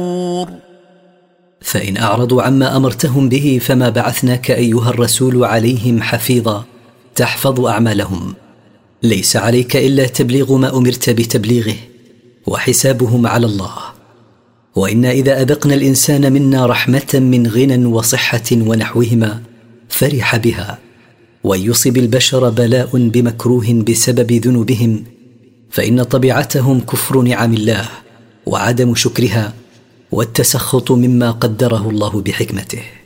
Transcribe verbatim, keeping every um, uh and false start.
فإن أعرضوا عما أمرتهم به فما بعثناك أيها الرسول عليهم حفيظا تحفظ أعمالهم. ليس عليك إلا تبليغ ما أمرت بتبليغه، وحسابهم على الله. وإنا إذا أذقنا الإنسان منا رحمة من غنى وصحة ونحوهما فرح بها، ويصب البشر بلاء بمكروه بسبب ذنوبهم، فإن طبيعتهم كفر نعم الله وعدم شكرها والتسخط مما قدره الله بحكمته.